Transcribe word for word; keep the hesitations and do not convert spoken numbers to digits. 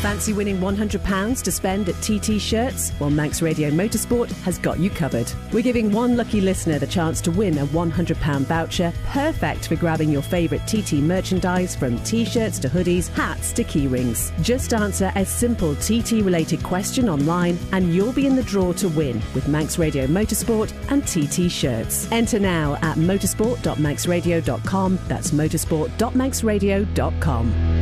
Fancy winning one hundred pounds to spend at T T Shirts? Well, Manx Radio Motorsport has got you covered. We're giving one lucky listener the chance to win a one hundred pound voucher, perfect for grabbing your favourite T T merchandise from T-shirts to hoodies, hats to key rings. Just answer a simple T T-related question online and you'll be in the draw to win with Manx Radio Motorsport and T T Shirts. Enter now at motorsport dot manx radio dot com. That's motorsport dot manx radio dot com.